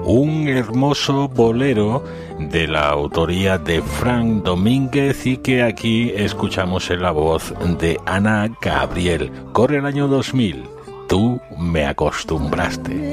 un hermoso bolero de la autoría de Frank Domínguez y que aquí escuchamos en la voz de Ana Gabriel. Corre el año 2000, Tú me acostumbraste.